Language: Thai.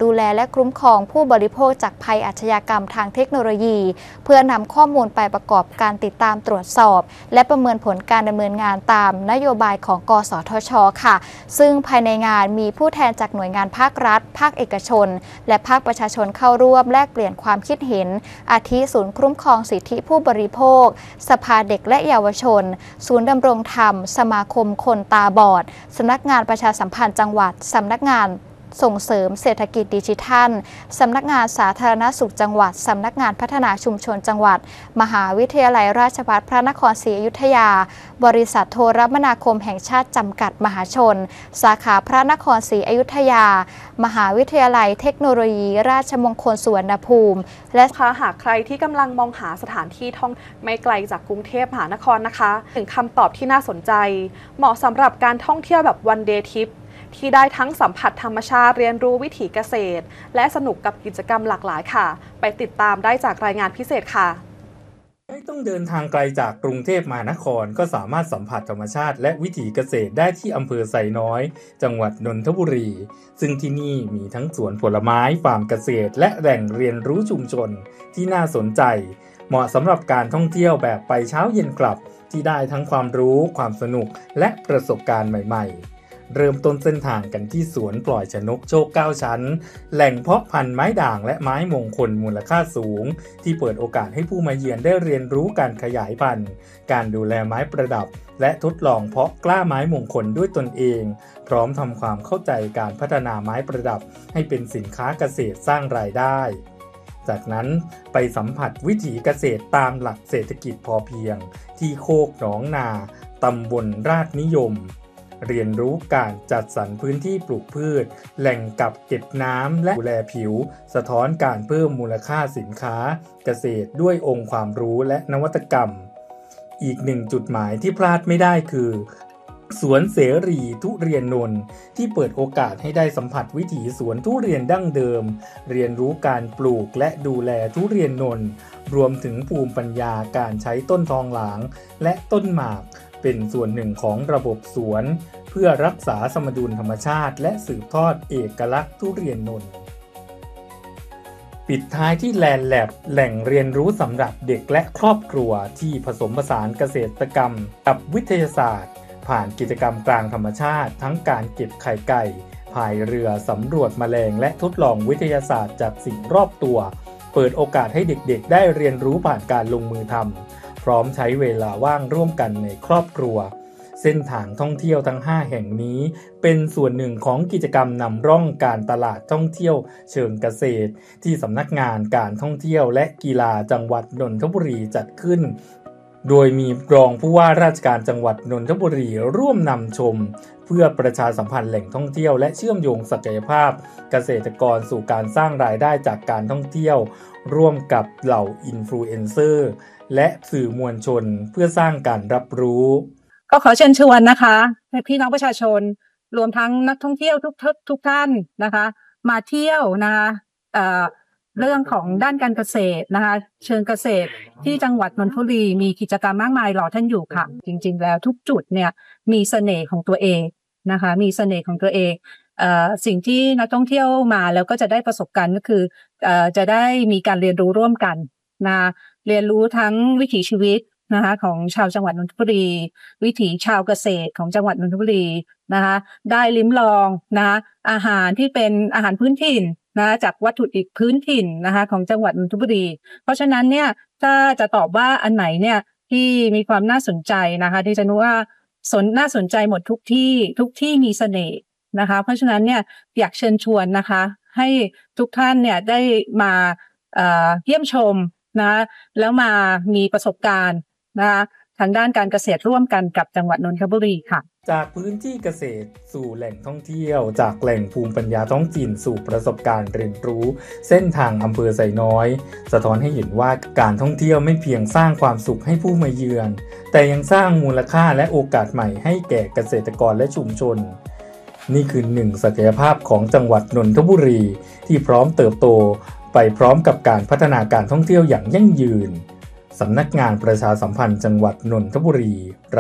ดูแลและคุ้มครองผู้บริโภคจากภัยอาชญากรรมทางเทคโนโลยีเพื่อนำข้อมูลไปประกอบการติดตามตรวจสอบและประเมินผลการดำเนินงานตามนโยบายของกสทช.ค่ะซึ่งภายในงานมีผู้แทนจากหน่วยงานภาครัฐภาคเอกชนและภาคประชาชนเข้าร่วมแลกเปลี่ยนความคิดเห็นอาทิศูนย์คุ้มครองสิทธิผู้บริโภคสภาเด็กและเยาวชนศูนย์ดำรงธรรมสมาคมคนตาบอดสำนักงานประชาสัมพันธ์จังหวัดสำนักงานส่งเสริมเศรษฐกิจดิจิทัลสำนักงานสาธารณสุขจังหวัดสำนักงานพัฒนาชุมชนจังหวัดมหาวิทยาลัยราชภัฏพระนครศรีอยุธยาบริษัทโทรคมนาคมแห่งชาติจำกัดมหาชนสาขาพระนครศรีอยุธยามหาวิทยาลัยเทคโนโลยีราชมงคลสุวรรณภูมิและหากใครที่กำลังมองหาสถานที่ท่องไม่ไกลจากกรุงเทพมหานครนะคะถึงคำตอบที่น่าสนใจเหมาะสำหรับการท่องเที่ยวแบบวันเดย์ทริปที่ได้ทั้งสัมผัสธรรมชาติเรียนรู้วิถีเกษตรและสนุกกับกิจกรรมหลากหลายค่ะไปติดตามได้จากรายงานพิเศษค่ะไม่ต้องเดินทางไกลจากกรุงเทพมหานครก็สามารถสัมผัสธรรมชาติและวิถีเกษตรได้ที่อำเภอไซน้อยจังหวัดนนทบุรีซึ่งที่นี่มีทั้งสวนผลไม้ฟาร์มเกษตรและแหล่งเรียนรู้ชุมชนที่น่าสนใจเหมาะสำหรับการท่องเที่ยวแบบไปเช้าเย็นกลับที่ได้ทั้งความรู้ความสนุกและประสบการณ์ใหม่ๆเริ่มต้นเส้นทางกันที่สวนปล่อยชนกโชค9ชั้นแหล่งเพาะพันธุ์ไม้ด่างและไม้มงคลมูลค่าสูงที่เปิดโอกาสให้ผู้มาเยือนได้เรียนรู้การขยายพันธุ์การดูแลไม้ประดับและทดลองเพาะกล้าไม้มงคลด้วยตนเองพร้อมทำความเข้าใจการพัฒนาไม้ประดับให้เป็นสินค้าเกษตรสร้างรายได้จากนั้นไปสัมผัสวิถีเกษตรตามหลักเศรษฐกิจพอเพียงที่โคกหนองนาตำบลราชนิยมเรียนรู้การจัดสรรพื้นที่ปลูกพืชแหล่งกักเก็บน้ำและดูแลผิวสะท้อนการเพิ่มมูลค่าสินค้าเกษตรด้วยองค์ความรู้และนวัตกรรมอีกหนึ่งจุดหมายที่พลาดไม่ได้คือสวนเสรีทุเรียนนนท์ที่เปิดโอกาสให้ได้สัมผัสวิถีสวนทุเรียนดั้งเดิมเรียนรู้การปลูกและดูแลทุเรียนนนท์รวมถึงภูมิปัญญาการใช้ต้นทองหลางและต้นหมากเป็นส่วนหนึ่งของระบบสวนเพื่อรักษาสมดุลธรรมชาติและสืบทอดเอกลักษณ์ทุเรียนนนท์ปิดท้ายที่แลนด์แลบแหล่งเรียนรู้สำหรับเด็กและครอบครัวที่ผสมผสานเกษตรกรรมกับวิทยาศาสตร์ผ่านกิจกรรมกลางธรรมชาติทั้งการเก็บไข่ไก่พายเรือสำรวจแมลงและทดลองวิทยาศาสตร์จากสิ่งรอบตัวเปิดโอกาสให้เด็กๆได้เรียนรู้ผ่านการลงมือทำพร้อมใช้เวลาว่างร่วมกันในครอบครัวเส้นทางท่องเที่ยวทั้ง5แห่งนี้เป็นส่วนหนึ่งของกิจกรรมนำร่องการตลาดท่องเที่ยวเชิงเกษตรที่สำนักงานการท่องเที่ยวและกีฬาจังหวัดนนทบุรีจัดขึ้นโดยมีรองผู้ว่าราชการจังหวัดนนทบุรีร่วมนำชมเพื่อประชาสัมพันธ์แหล่งท่องเที่ยวและเชื่อมโยงศักยภาพเกษตรกรสู่การสร้างรายได้จากการท่องเที่ยวร่วมกับเหล่าอินฟลูเอนเซอร์และสื่อมวลชนเพื่อสร้างการรับรู้ก็ขอเชิญชวนนะคะให้พี่น้องประชาชนรวมทั้งนักท่องเที่ยวทุกท่านนะคะมาเที่ยวนะคะเรื่องของด้านการเกษตรนะคะเชิงเกษตรที่จังหวัดนนทบุรีมีกิจกรรมมากมายรอท่านอยู่ค่ะจริงๆแล้วทุกจุดเนี่ยมีเสน่ห์ของตัวเองนะคะมีเสน่ห์ของตัวเองสิ่งที่นักท่องเที่ยวมาแล้วก็จะได้ประสบการณ์ก็คือจะได้มีการเรียนรู้ร่วมกันนะเรียนรู้ทั้งวิถีชีวิตนะคะของชาวจังหวัดนนทบุรีวิถีชาวเกษตรของจังหวัดนนทบุรีนะคะได้ลิ้มลองนะคะอาหารที่เป็นอาหารพื้นถิ่นนะจากวัตถุดิบพื้นถิ่นนะคะของจังหวัดนนทบุรีเพราะฉะนั้นเนี่ยถ้าจะตอบว่าอันไหนเนี่ยที่มีความน่าสนใจนะคะที่จะนึกว่าน่าสนใจหมดทุกที่มีเสน่ห์นะคะเพราะฉะนั้นเนี่ยอยากเชิญชวนนะคะให้ทุกท่านเนี่ยได้มาเยี่ยมชมนะแล้วมามีประสบการณ์นะคะทางด้านการเกษตรร่วมกันกับจังหวัดนนทบุรีค่ะจากพื้นที่เกษตรสู่แหล่งท่องเที่ยวจากแหล่งภูมิปัญญาท้องถิ่นสู่ประสบการณ์เรียนรู้เส้นทางอำเภอไซน้อยสะท้อนให้เห็นว่าการท่องเที่ยวไม่เพียงสร้างความสุขให้ผู้มาเยือนแต่ยังสร้างมูลค่าและโอกาสใหม่ให้แก่เกษตรกรและชุมชนนี่คือหนึ่งศักยภาพของจังหวัดนนทบุรีที่พร้อมเติบโตไปพร้อมกับการพัฒนาการท่องเที่ยวอย่างยั่งยืนสำนักงานประชาสัมพันธ์จังหวัดนนทบุรี